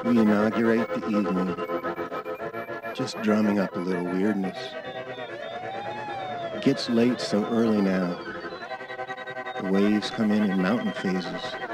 We inaugurate the evening, just drumming up a little weirdness. It gets late so early now. The waves come in mountain phases.